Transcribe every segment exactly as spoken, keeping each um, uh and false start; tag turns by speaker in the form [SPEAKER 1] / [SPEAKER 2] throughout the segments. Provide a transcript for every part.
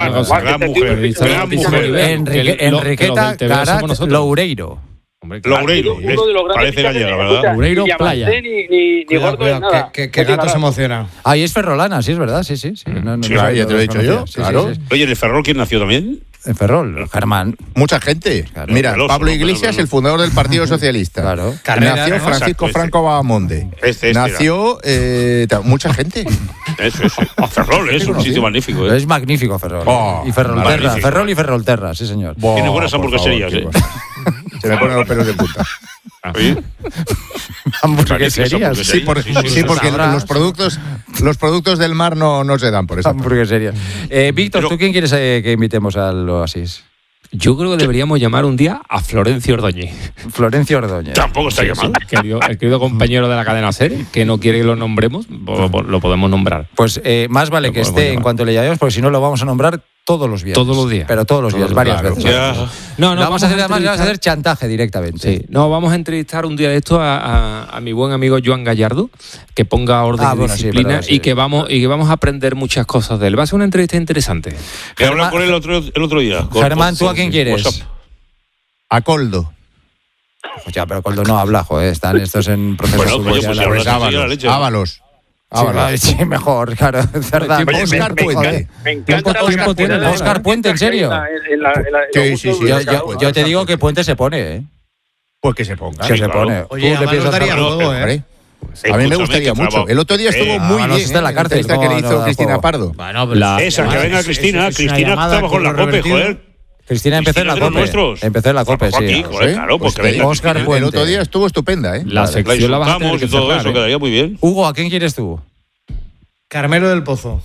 [SPEAKER 1] una cosa, gran mujer, gran mujer.
[SPEAKER 2] Enrique, Enriqueta Garat Loureiro.
[SPEAKER 1] Hombre, Loureiro, parece gallega, ¿verdad?
[SPEAKER 2] Loureiro Playa.
[SPEAKER 3] Ni, ni, ni gordo ni nada.
[SPEAKER 4] Que, que, que Gato se emociona.
[SPEAKER 2] Ahí es ferrolana, sí, es verdad, sí, sí. sí. No, no,
[SPEAKER 5] sí,
[SPEAKER 2] no,
[SPEAKER 5] ya
[SPEAKER 2] no,
[SPEAKER 5] te lo he dicho yo,
[SPEAKER 2] sí,
[SPEAKER 5] claro.
[SPEAKER 2] Sí, sí.
[SPEAKER 1] Oye, ¿en el Ferrol quién nació también?
[SPEAKER 2] En Ferrol, Germán.
[SPEAKER 5] Mucha gente.
[SPEAKER 2] Claro.
[SPEAKER 5] Mira,
[SPEAKER 1] Veloso,
[SPEAKER 5] Pablo
[SPEAKER 1] ¿no?
[SPEAKER 5] Iglesias,
[SPEAKER 1] Pero,
[SPEAKER 5] el fundador del Partido Socialista.
[SPEAKER 2] Claro.
[SPEAKER 4] Carrera,
[SPEAKER 5] Nació
[SPEAKER 4] ¿no?
[SPEAKER 5] Francisco
[SPEAKER 1] Exacto,
[SPEAKER 5] Franco Bahamonde.
[SPEAKER 1] Este, este
[SPEAKER 5] Nació eh, mucha gente.
[SPEAKER 1] Eso, eso. Ah, Ferrol es un sitio magnífico, ¿eh?
[SPEAKER 2] Es magnífico Ferrol.
[SPEAKER 5] Oh,
[SPEAKER 2] y Ferrolterra,
[SPEAKER 1] magnífico.
[SPEAKER 2] Ferrol y Ferrolterra, sí señor.
[SPEAKER 5] Buah,
[SPEAKER 1] Tiene buenas
[SPEAKER 5] por
[SPEAKER 1] hamburgueserías,
[SPEAKER 5] favor,
[SPEAKER 1] ¿eh?
[SPEAKER 5] Se me ponen los pelos de punta.
[SPEAKER 1] Oye,
[SPEAKER 2] Hamburgueserías.
[SPEAKER 5] Sí, por-
[SPEAKER 1] Sí, sí,
[SPEAKER 5] sí, porque
[SPEAKER 2] sabrás.
[SPEAKER 5] los productos, los productos del mar no, no se dan por eso.
[SPEAKER 2] Hamburgueserías. Eh, Víctor,
[SPEAKER 1] Pero-
[SPEAKER 2] ¿tú quién quieres eh, que invitemos al Oasis?
[SPEAKER 6] Yo creo que deberíamos llamar un día a Florencio Ordóñez.
[SPEAKER 2] Florencio Ordóñez.
[SPEAKER 1] tampoco estaría mal.
[SPEAKER 6] El querido, el querido compañero de la cadena SER, que no quiere que lo nombremos, lo, lo podemos nombrar.
[SPEAKER 2] Pues eh, más vale
[SPEAKER 6] Lo
[SPEAKER 2] que
[SPEAKER 6] podemos
[SPEAKER 2] esté en
[SPEAKER 6] llamar.
[SPEAKER 2] cuanto le llamemos, porque si no lo vamos a nombrar todos los días.
[SPEAKER 6] Todos los días.
[SPEAKER 2] Pero todos los días,
[SPEAKER 6] Todos,
[SPEAKER 2] varias
[SPEAKER 6] claro.
[SPEAKER 2] veces.
[SPEAKER 1] Ya.
[SPEAKER 6] No, no,
[SPEAKER 2] Le vamos a hacer, además, le vamos a
[SPEAKER 6] entrevistar-
[SPEAKER 2] hacer chantaje directamente.
[SPEAKER 6] Sí, no, vamos a entrevistar un día de esto a, a, a mi buen amigo Joan Gallardo, que ponga orden
[SPEAKER 2] Ah,
[SPEAKER 6] y
[SPEAKER 2] bueno, sí,
[SPEAKER 6] disciplina
[SPEAKER 2] perdón, sí.
[SPEAKER 6] y que vamos y que vamos a aprender muchas cosas de él. Va a ser una entrevista interesante.
[SPEAKER 1] He hablado con él el otro, el otro día. Con-
[SPEAKER 2] Germán, ¿tú a quién
[SPEAKER 1] con
[SPEAKER 2] quieres?
[SPEAKER 1] WhatsApp.
[SPEAKER 5] A Coldo.
[SPEAKER 2] Pues ya, pero Coldo no habla, joder, están estos en proceso
[SPEAKER 1] Bueno,
[SPEAKER 2] fútbol,
[SPEAKER 1] oye,
[SPEAKER 2] ya
[SPEAKER 1] pues
[SPEAKER 2] la
[SPEAKER 1] si
[SPEAKER 2] verdad.
[SPEAKER 1] hablas así, la
[SPEAKER 5] Ábalos.
[SPEAKER 1] leche.
[SPEAKER 5] Ábalos.
[SPEAKER 2] Sí,
[SPEAKER 5] Ábalos.
[SPEAKER 2] vale, sí, mejor, claro. Cerdán.
[SPEAKER 1] Oye,
[SPEAKER 5] Oscar
[SPEAKER 1] me- me
[SPEAKER 5] Puente.
[SPEAKER 1] encanta-
[SPEAKER 3] Me encanta
[SPEAKER 6] Tiempo-
[SPEAKER 3] la
[SPEAKER 6] tiempo tiene
[SPEAKER 3] oscuridad de
[SPEAKER 2] Oscar
[SPEAKER 3] la
[SPEAKER 2] Puente, ¿en serio?
[SPEAKER 3] en la- en la- en la- en
[SPEAKER 5] Sí,
[SPEAKER 3] los
[SPEAKER 5] sí,
[SPEAKER 3] gustos
[SPEAKER 5] sí,
[SPEAKER 3] de
[SPEAKER 2] Yo,
[SPEAKER 3] cada
[SPEAKER 2] yo-
[SPEAKER 3] uno.
[SPEAKER 2] yo te digo que Puente se pone, ¿eh?
[SPEAKER 5] Pues que se ponga.
[SPEAKER 2] Que
[SPEAKER 1] Sí,
[SPEAKER 2] se
[SPEAKER 1] claro.
[SPEAKER 2] pone.
[SPEAKER 4] Oye,
[SPEAKER 2] Tú le
[SPEAKER 4] Ábalos
[SPEAKER 2] piensas
[SPEAKER 4] daría
[SPEAKER 2] a-
[SPEAKER 4] juego, ¿eh?
[SPEAKER 5] Hombre, a mí
[SPEAKER 1] Escúchame,
[SPEAKER 5] me gustaría
[SPEAKER 1] que
[SPEAKER 5] mucho.
[SPEAKER 1] bravo.
[SPEAKER 5] El otro día estuvo
[SPEAKER 1] Eh,
[SPEAKER 5] muy
[SPEAKER 2] Ábalos
[SPEAKER 5] bien.
[SPEAKER 2] está en la
[SPEAKER 5] ¿eh?
[SPEAKER 2] cárcel,
[SPEAKER 5] entrevista que
[SPEAKER 2] ¿cómo
[SPEAKER 5] le
[SPEAKER 2] no
[SPEAKER 5] hizo
[SPEAKER 2] da
[SPEAKER 5] Cristina
[SPEAKER 2] juego?
[SPEAKER 5] Pardo.
[SPEAKER 4] Bueno, pero
[SPEAKER 6] La-
[SPEAKER 1] Esa, que
[SPEAKER 4] además,
[SPEAKER 1] venga
[SPEAKER 4] es-
[SPEAKER 1] Cristina.
[SPEAKER 4] es- es una
[SPEAKER 1] Cristina
[SPEAKER 4] llamada
[SPEAKER 1] trabajó en la
[SPEAKER 4] con lo
[SPEAKER 1] COPE,
[SPEAKER 4] revertido.
[SPEAKER 1] joder.
[SPEAKER 2] Cristina empezó en la
[SPEAKER 1] Cristina es de
[SPEAKER 2] COPE.
[SPEAKER 1] nuestros.
[SPEAKER 2] Empezó en la COPE,
[SPEAKER 1] Trabajó
[SPEAKER 2] sí.
[SPEAKER 1] aquí, joder, claro,
[SPEAKER 5] Pues
[SPEAKER 1] porque
[SPEAKER 5] te
[SPEAKER 1] venga.
[SPEAKER 5] digo,
[SPEAKER 2] Oscar
[SPEAKER 5] el
[SPEAKER 2] Puente.
[SPEAKER 5] otro día estuvo estupenda, ¿eh?
[SPEAKER 6] La
[SPEAKER 1] La
[SPEAKER 6] sección la vas a tener
[SPEAKER 1] insultamos
[SPEAKER 6] que
[SPEAKER 1] y todo
[SPEAKER 6] cerrar,
[SPEAKER 1] eso,
[SPEAKER 6] ¿eh?
[SPEAKER 1] quedaría muy bien.
[SPEAKER 2] Hugo, ¿a quién quieres tú?
[SPEAKER 4] Carmelo del Pozo.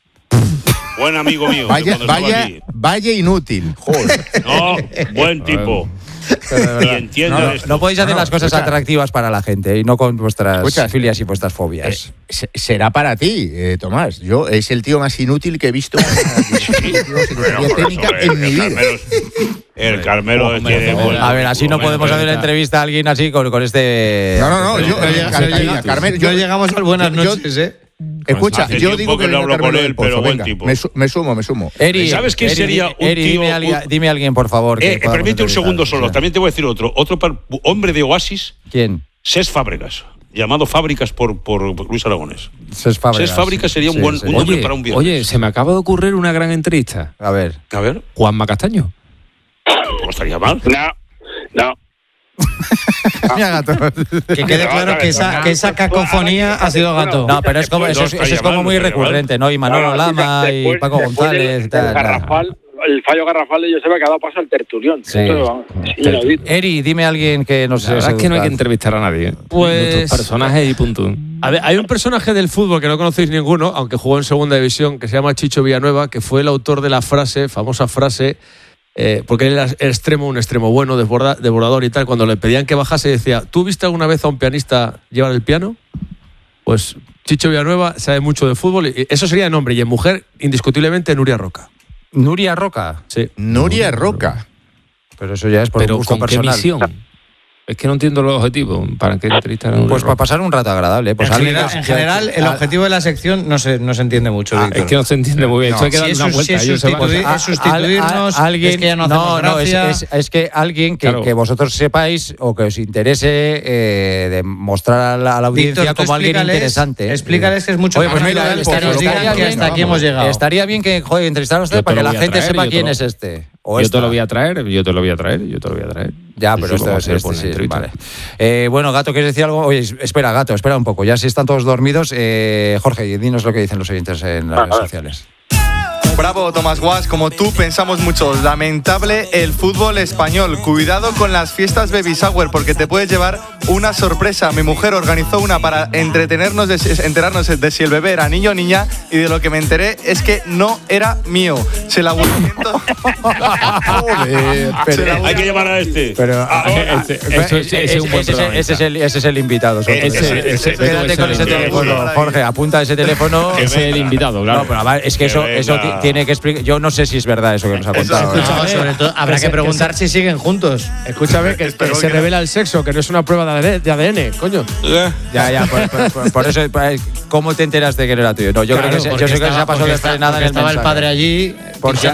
[SPEAKER 1] Buen amigo mío.
[SPEAKER 5] Vaya,
[SPEAKER 1] cuando estaba
[SPEAKER 5] vaya,
[SPEAKER 1] aquí.
[SPEAKER 5] vaya inútil. Joder.
[SPEAKER 1] No, buen tipo. Y entiende
[SPEAKER 2] No,
[SPEAKER 1] esto.
[SPEAKER 2] no podéis hacer
[SPEAKER 5] No, no,
[SPEAKER 2] las cosas
[SPEAKER 5] escucha.
[SPEAKER 2] atractivas para la gente y no con vuestras
[SPEAKER 5] Escucha.
[SPEAKER 2] filias y vuestras fobias.
[SPEAKER 5] Eh, se- será para ti, eh, Tomás. Yo es el tío más inútil que he visto en
[SPEAKER 1] Bueno,
[SPEAKER 5] secretaría
[SPEAKER 1] por eso,
[SPEAKER 5] técnica
[SPEAKER 1] hombre,
[SPEAKER 5] en mi
[SPEAKER 1] el
[SPEAKER 5] vida.
[SPEAKER 1] Carmelo es- El Carmelo
[SPEAKER 6] Hombre,
[SPEAKER 1] tiene
[SPEAKER 6] hombre,
[SPEAKER 1] buen-
[SPEAKER 2] A ver, así no
[SPEAKER 1] buen-
[SPEAKER 2] podemos hacer la entrevista a alguien así con, con este...
[SPEAKER 5] No, no, no. Yo,
[SPEAKER 4] No llega-
[SPEAKER 5] Car-
[SPEAKER 4] no llega-
[SPEAKER 5] Carmelo,
[SPEAKER 4] no
[SPEAKER 5] yo-
[SPEAKER 4] llegamos al buenas
[SPEAKER 5] yo- yo-
[SPEAKER 4] noches, ¿eh?
[SPEAKER 5] Escucha,
[SPEAKER 1] Hace
[SPEAKER 5] yo
[SPEAKER 1] tiempo
[SPEAKER 5] digo
[SPEAKER 1] que
[SPEAKER 5] que
[SPEAKER 1] no
[SPEAKER 5] venga
[SPEAKER 1] hablo con
[SPEAKER 5] Carmelo
[SPEAKER 1] él,
[SPEAKER 5] del Pozo,
[SPEAKER 1] pero buen
[SPEAKER 5] venga,
[SPEAKER 1] tipo.
[SPEAKER 5] me, su- me sumo, me sumo.
[SPEAKER 2] Eri,
[SPEAKER 1] ¿Sabes quién
[SPEAKER 2] Eri,
[SPEAKER 1] sería un
[SPEAKER 2] Eri,
[SPEAKER 1] tío-
[SPEAKER 2] dime, a alguien,
[SPEAKER 1] un-
[SPEAKER 2] dime a alguien, por favor. que
[SPEAKER 1] Eh,
[SPEAKER 2] podamos
[SPEAKER 1] permite un
[SPEAKER 2] entrevistar.
[SPEAKER 1] segundo solo.
[SPEAKER 2] O sea,
[SPEAKER 1] También te voy a decir otro. Otro par- hombre de Oasis,
[SPEAKER 2] ¿Quién?
[SPEAKER 1] Ses Fábregas. Llamado Fábricas por, por Luis Aragonés.
[SPEAKER 2] Ses Fábregas.
[SPEAKER 1] Ses Fábricas sería un
[SPEAKER 2] Sí,
[SPEAKER 1] buen
[SPEAKER 2] sí.
[SPEAKER 1] un nombre
[SPEAKER 6] Oye,
[SPEAKER 1] para un viernes.
[SPEAKER 6] oye, se me acaba de ocurrir una gran entrevista.
[SPEAKER 2] A ver.
[SPEAKER 1] A ver,
[SPEAKER 6] Juanma Castaño.
[SPEAKER 1] tampoco estaría mal.
[SPEAKER 3] No, no.
[SPEAKER 2] Mira, Gato.
[SPEAKER 4] Que quede claro que esa, que esa cacofonía ha sido Gato.
[SPEAKER 2] No, pero es como, eso, es-
[SPEAKER 1] Después,
[SPEAKER 2] eso es como
[SPEAKER 1] no
[SPEAKER 2] muy
[SPEAKER 1] estaría mal,
[SPEAKER 2] recurrente, ¿no? Y Manolo
[SPEAKER 3] No,
[SPEAKER 2] Lama
[SPEAKER 3] después-
[SPEAKER 2] y Paco
[SPEAKER 3] después
[SPEAKER 2] González
[SPEAKER 3] del-
[SPEAKER 2] y tal.
[SPEAKER 3] del
[SPEAKER 2] nada.
[SPEAKER 3] Garrafal, el fallo garrafal de Joseba que ha dado paso al tertulión.
[SPEAKER 2] Sí.
[SPEAKER 3] Esto, vamos, inaudito.
[SPEAKER 2] Eri, dime a alguien que nos
[SPEAKER 6] La verdad es que no hay que
[SPEAKER 2] seduzca.
[SPEAKER 6] entrevistar a nadie. ¿eh?
[SPEAKER 7] Pues-
[SPEAKER 6] Nuestros personajes y punto.
[SPEAKER 7] A ver, hay un personaje del fútbol que no conocéis ninguno, aunque jugó en segunda división, que se llama Chicho Villanueva, que fue el autor de la frase, famosa frase, eh, porque él era extremo, un extremo bueno, desborda- desbordador y tal. Cuando le pedían que bajase, decía: ¿tú viste alguna vez a un pianista llevar el piano? Pues Chicho Villanueva sabe mucho de fútbol. Y eso sería en hombre, y en mujer, indiscutiblemente, Nuria Roca.
[SPEAKER 2] Nuria Roca.
[SPEAKER 7] Sí.
[SPEAKER 5] Nuria Roca.
[SPEAKER 2] Pero eso ya es por
[SPEAKER 6] Pero
[SPEAKER 2] un gusto
[SPEAKER 6] ¿con qué
[SPEAKER 2] personal.
[SPEAKER 6] misión? Es que no entiendo los objetivos. ¿Para qué entrevistar a Nuria
[SPEAKER 2] Pues para
[SPEAKER 6] Roca?
[SPEAKER 2] pasar un rato agradable. Pues
[SPEAKER 4] en
[SPEAKER 2] alguien
[SPEAKER 4] general,
[SPEAKER 2] que-
[SPEAKER 4] en general, el
[SPEAKER 2] Ah,
[SPEAKER 4] objetivo de la sección no se, no se entiende mucho,
[SPEAKER 6] Ah,
[SPEAKER 4] Víctor.
[SPEAKER 6] es que no se entiende muy bien.
[SPEAKER 5] No,
[SPEAKER 6] Esto hay que
[SPEAKER 4] si
[SPEAKER 6] darle
[SPEAKER 4] es
[SPEAKER 6] una
[SPEAKER 4] sus-
[SPEAKER 6] vuelta.
[SPEAKER 4] si es
[SPEAKER 6] ellos se van a-
[SPEAKER 4] sustituir-
[SPEAKER 6] Ah,
[SPEAKER 4] es sustituirnos,
[SPEAKER 2] a- a- alguien,
[SPEAKER 4] es que ya no
[SPEAKER 2] no,
[SPEAKER 4] hacemos
[SPEAKER 2] no, es,
[SPEAKER 4] gracia.
[SPEAKER 2] es- es que alguien que,
[SPEAKER 6] Claro.
[SPEAKER 2] que vosotros sepáis o que os interese eh, de mostrar a la, a la audiencia
[SPEAKER 4] Víctor, tú
[SPEAKER 2] como alguien
[SPEAKER 4] explícales-
[SPEAKER 2] interesante.
[SPEAKER 4] explícales que es mucho
[SPEAKER 2] Oye, pues
[SPEAKER 4] más
[SPEAKER 2] mira,
[SPEAKER 4] natural
[SPEAKER 2] estaría,
[SPEAKER 4] que nos
[SPEAKER 2] estaría
[SPEAKER 4] digan que
[SPEAKER 2] bien,
[SPEAKER 4] hasta aquí
[SPEAKER 2] vamos,
[SPEAKER 4] hemos llegado.
[SPEAKER 2] Estaría bien que joder, entrevistaran a usted
[SPEAKER 6] Yo te
[SPEAKER 2] para que
[SPEAKER 6] lo
[SPEAKER 2] la
[SPEAKER 6] voy a
[SPEAKER 2] gente
[SPEAKER 6] traer,
[SPEAKER 2] sepa
[SPEAKER 6] yo te
[SPEAKER 2] quién
[SPEAKER 6] lo-
[SPEAKER 2] es este. O
[SPEAKER 6] Yo
[SPEAKER 2] esta.
[SPEAKER 6] te lo voy a traer, yo te lo voy a traer, yo te lo voy a traer.
[SPEAKER 2] Ya,
[SPEAKER 6] Y
[SPEAKER 2] pero
[SPEAKER 6] eso
[SPEAKER 2] esto
[SPEAKER 6] vamos
[SPEAKER 2] es
[SPEAKER 6] a hacer
[SPEAKER 2] este,
[SPEAKER 6] por
[SPEAKER 2] sí,
[SPEAKER 6] entrevista.
[SPEAKER 2] vale. Eh, bueno, Gato, ¿quieres decir algo? Oye, espera, Gato, espera un poco. Ya si están todos dormidos, eh, Jorge, dinos lo que dicen los oyentes en las
[SPEAKER 3] Ah,
[SPEAKER 2] redes
[SPEAKER 3] ah.
[SPEAKER 2] sociales.
[SPEAKER 8] Bravo, Tomás Guas, como tú pensamos muchos. Lamentable el fútbol español. Cuidado con las fiestas baby shower porque te puedes llevar una sorpresa. Mi mujer organizó una para entretenernos, de, si- enterarnos de si el bebé era niño o niña y de lo que me enteré es que no era mío. Se la aburrimiento.
[SPEAKER 5] Joder,
[SPEAKER 8] Se la
[SPEAKER 1] Hay que llamar a este.
[SPEAKER 2] Pero,
[SPEAKER 1] Ah,
[SPEAKER 2] ah,
[SPEAKER 6] Ese- ese- ese es un buen
[SPEAKER 2] ese,
[SPEAKER 6] programa.
[SPEAKER 2] ese es el, ese es el invitado. Jorge.
[SPEAKER 1] Ese-
[SPEAKER 2] Ese-
[SPEAKER 1] ese-
[SPEAKER 2] ese- Quédate
[SPEAKER 6] ese-
[SPEAKER 2] con ese
[SPEAKER 6] ese-
[SPEAKER 2] teléfono,
[SPEAKER 8] ese-
[SPEAKER 2] Jorge. Apunta ese teléfono.
[SPEAKER 6] Ese es el invitado, claro.
[SPEAKER 2] No, pero a ver, es que
[SPEAKER 1] Que
[SPEAKER 2] eso,
[SPEAKER 1] venga.
[SPEAKER 2] eso ti- tiene que explicar. Yo no sé si es verdad eso que nos ha contado. ¿eh?
[SPEAKER 4] No, sobre todo, habrá que preguntar si siguen juntos.
[SPEAKER 7] Escúchame, que, que se revela el sexo, que no es una prueba de A D N, coño.
[SPEAKER 1] Eh,
[SPEAKER 2] Ya, ya, por, por- por- por eso, pues, ¿cómo te enteraste que no era tuyo? No, yo
[SPEAKER 4] Claro,
[SPEAKER 2] creo que se, yo
[SPEAKER 4] porque
[SPEAKER 2] sé que se
[SPEAKER 4] estaba-
[SPEAKER 2] ha pasado
[SPEAKER 4] porque
[SPEAKER 2] de
[SPEAKER 4] está-
[SPEAKER 2] frenada en
[SPEAKER 4] porque
[SPEAKER 2] el
[SPEAKER 4] estaba el
[SPEAKER 2] mensaje.
[SPEAKER 4] padre allí.
[SPEAKER 2] Por si,